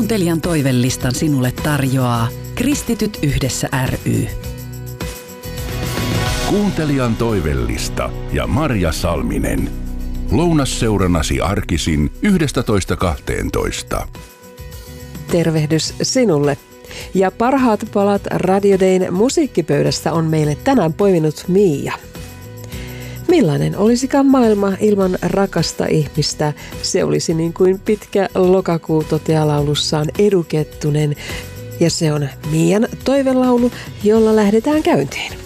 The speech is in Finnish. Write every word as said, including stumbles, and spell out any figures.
Kuuntelijan toivelistan sinulle tarjoaa Kristityt yhdessä ry. Kuuntelijan toivellista ja Marja Salminen. Lounasseurannasi arkisin yhdestätoista kahteentoista. Tervehdys sinulle. Ja parhaat palat Radio Dayn musiikkipöydästä on meille tänään poiminut Miia. Millainen olisikaan maailma ilman rakasta ihmistä? Se olisi niin kuin pitkä lokakuu toteaa laulussaan Edu Kettunen. Ja se on Miian toivelaulu, jolla lähdetään käyntiin.